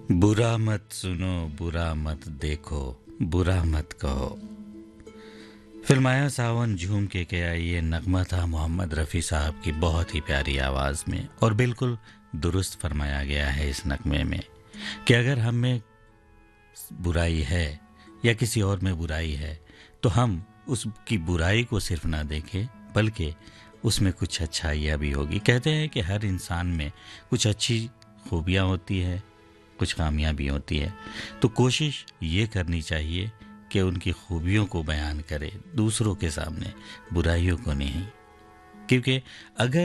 बुरा मत सुनो, बुरा मत देखो, बुरा मत कहो। फिल्माया सावन झूम के आई ये नगमा था मोहम्मद रफ़ी साहब की बहुत ही प्यारी आवाज़ में, और बिल्कुल दुरुस्त फरमाया गया है इस नगमे में कि अगर हम में बुराई है या किसी और में बुराई है तो हम उसकी बुराई को सिर्फ ना देखें बल्कि उसमें कुछ अच्छाइयाँ भी होगी। कहते हैं कि हर इंसान में कुछ अच्छी खूबियाँ होती है, कुछ खामियां भी होती है, तो कोशिश ये करनी चाहिए कि उनकी खूबियों को बयान करें दूसरों के सामने, बुराइयों को नहीं। क्योंकि अगर